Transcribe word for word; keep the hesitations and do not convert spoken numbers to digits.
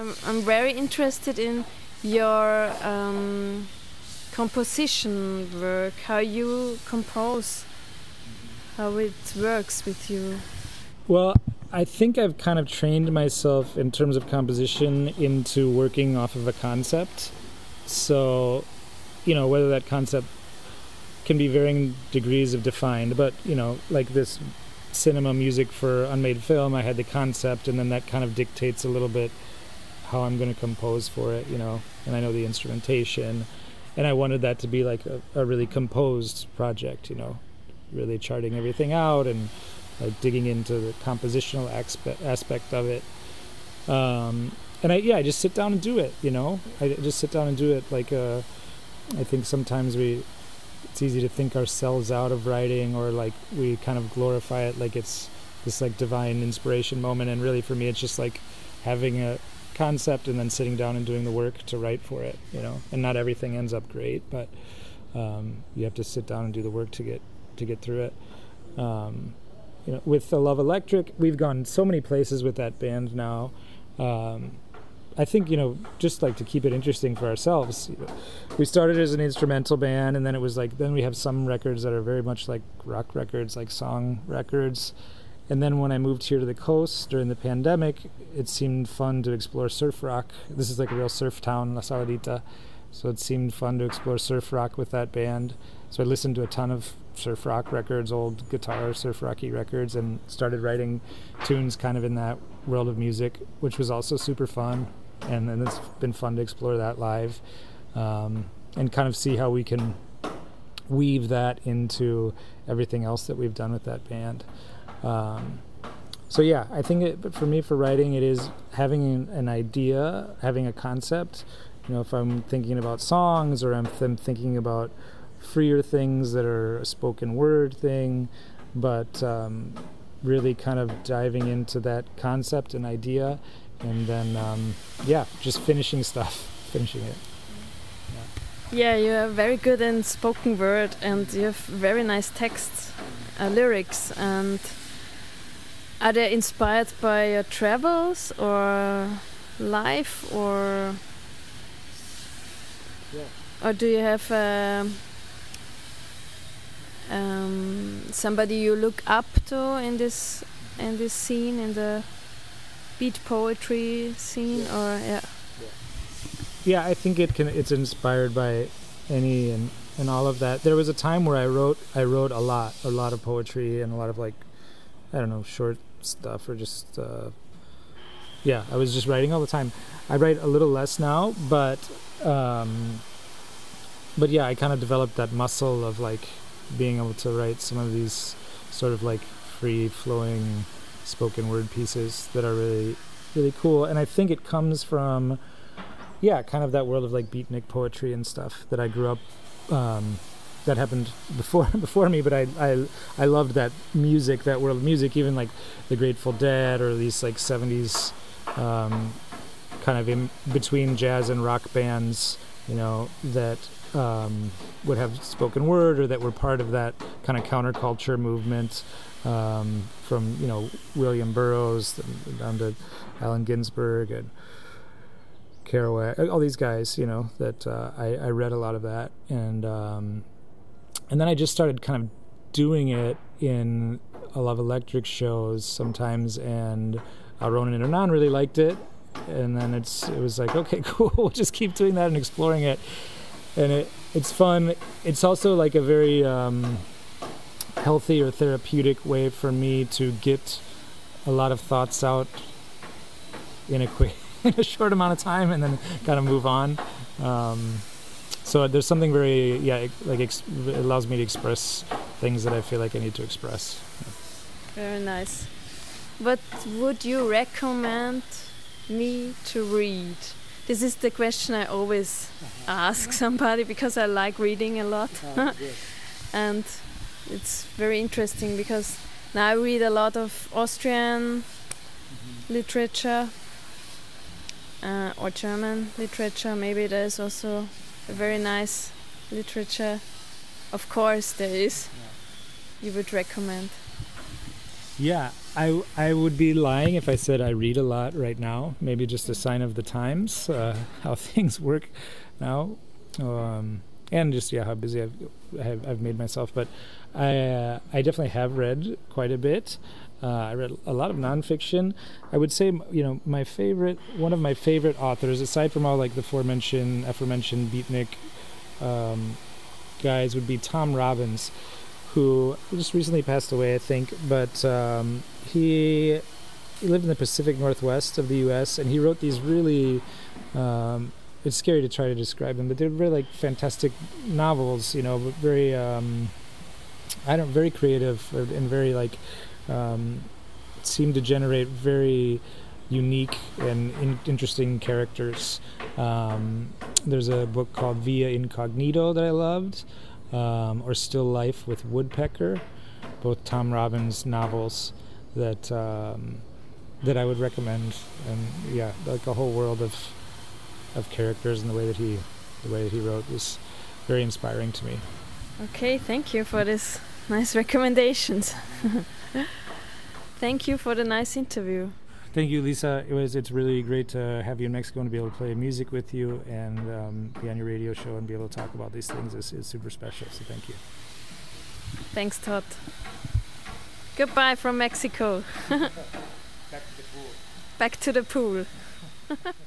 I'm, I'm very interested in your um, composition work, how you compose, how it works with you. Well, I think I've kind of trained myself in terms of composition into working off of a concept. So, you know, whether that concept can be varying degrees of defined, but, you know, like this cinema music for unmade film, I had the concept, and then that kind of dictates a little bit how I'm going to compose for it, you know, and I know the instrumentation, and I wanted that to be like a, a really composed project, you know, really charting everything out and like digging into the compositional aspect aspect of it. Um, and I, yeah, I just sit down and do it, you know, I just sit down and do it. Like, uh, I think sometimes we, it's easy to think ourselves out of writing, or like we kind of glorify it like it's this like divine inspiration moment. And really for me, it's just like having a concept and then sitting down and doing the work to write for it, you know, and not everything ends up great, but um, you have to sit down and do the work to get, to get through it. Um, you know, with the Love Electric, we've gone so many places with that band now. Um, I think, you know, just like to keep it interesting for ourselves, you know, we started as an instrumental band, and then it was like, then we have some records that are very much like rock records, like song records. And then when I moved here to the coast during the pandemic, it seemed fun to explore surf rock. This is like a real surf town, La Saladita. So it seemed fun to explore surf rock with that band. So I listened to a ton of surf rock records, old guitar surf rocky records, and started writing tunes kind of in that world of music, which was also super fun. And then it's been fun to explore that live, um, and kind of see how we can weave that into everything else that we've done with that band. Um, so yeah, I think it, but for me, for writing, it is having an, an idea, having a concept. You know, if I'm thinking about songs, or I'm, th- I'm thinking about freer things that are a spoken word thing, but um, really kind of diving into that concept and idea, and then um, yeah, just finishing stuff, finishing it. Yeah, you are very good in spoken word, and you have very nice texts, uh, lyrics. And are they inspired by your travels or life, or yeah. or do you have uh, um, somebody you look up to in this in this scene, in the beat poetry scene? Yeah. Or yeah. Yeah, I think it can. It's inspired by any and, and all of that. There was a time where I wrote I wrote a lot, a lot of poetry and a lot of like, I don't know, short stuff, or just uh, yeah, I was just writing all the time. I write a little less now, but um, but yeah, I kind of developed that muscle of like being able to write some of these sort of like free flowing spoken word pieces that are really really cool. And I think it comes from, yeah, kind of that world of like beatnik poetry and stuff that I grew up, um, that happened before before me, but I, I I loved that music, that world of music, even like the Grateful Dead, or these like seventies um, kind of in between jazz and rock bands, you know, that um, would have spoken word, or that were part of that kind of counterculture movement, um, from, you know, William Burroughs down to Allen Ginsberg and Kerouac, all these guys, you know, that uh, I, I read a lot of that, and um, and then I just started kind of doing it in a Love Electric shows sometimes, and uh, Ronan and Hernan really liked it, and then it's it was like, okay, cool, we'll just keep doing that and exploring it, and it it's fun. It's also like a very um, healthy or therapeutic way for me to get a lot of thoughts out in a quick in a short amount of time, and then kind of move on. Um, so there's something very, yeah, like ex- it allows me to express things that I feel like I need to express. Very nice. What would you recommend me to read? This is the question I always ask somebody, because I like reading a lot. And it's very interesting, because now I read a lot of Austrian mm-hmm. literature. Uh, or German literature. Maybe there's also a very nice literature. Of course there is. Yeah. You would recommend. Yeah, I, I would be lying if I said I read a lot right now. Maybe just a sign of the times, uh, how things work now, um, and just yeah how busy I've I've, I've made myself. But I uh, I definitely have read quite a bit. Uh, I read a lot of nonfiction. I would say you know my favorite one of my favorite authors, aside from all like the aforementioned aforementioned beatnik um, guys, would be Tom Robbins, who just recently passed away, I think, but um, he, he lived in the Pacific Northwest of the U S, and he wrote these really, um, it's scary to try to describe them, but they're very like fantastic novels, you know, but very, um, I don't, very creative and very like, um, seem to generate very unique and in- interesting characters. Um, there's a book called Via Incognito that I loved. Um, or Still Life with Woodpecker, both Tom Robbins novels that um, that I would recommend, and yeah, like a whole world of of characters, and the way that he the way that he wrote was very inspiring to me. Okay, thank you for this nice recommendations. Thank you for the nice interview. Thank you, Lisa. It was it's really great to have you in Mexico and to be able to play music with you and um, be on your radio show and be able to talk about these things is, is super special. So thank you. Thanks, Todd. Goodbye from Mexico. Back to the pool. Back to the pool.